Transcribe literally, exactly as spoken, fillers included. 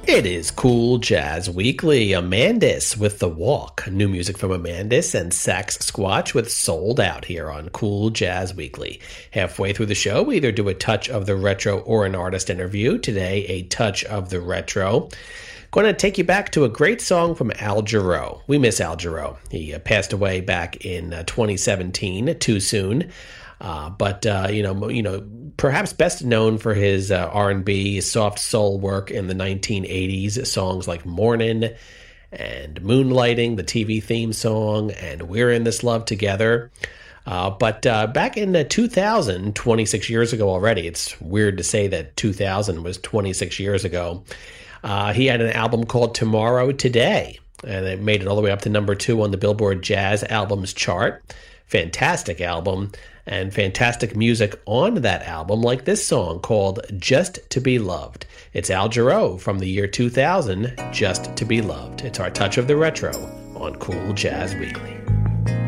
It is Cool Jazz Weekly. Amandis with The Walk. New music from Amandis and Sax Squatch with Sold Out here on Cool Jazz Weekly. Halfway through the show, we either do a touch of the retro or an artist interview. Today, a touch of the retro. Going to take you back to a great song from Al Jarreau. We miss Al Jarreau. He uh, passed away back in uh, twenty seventeen, too soon. Uh, but, uh, you know, you know, perhaps best known for his uh, R and B, soft soul work in the nineteen eighties, songs like Mornin' and Moonlighting, the T V theme song, and We're in This Love Together. Uh, but uh, back in uh, two thousand, twenty-six years ago already, it's weird to say that two thousand was twenty-six years ago, uh, he had an album called Tomorrow Today, and it made it all the way up to number two on the Billboard Jazz Albums chart. Fantastic album, and fantastic music on that album, like this song called Just to Be Loved. It's Al Jarreau from the year two thousand, Just to Be Loved. It's our touch of the retro on Cool Jazz Weekly.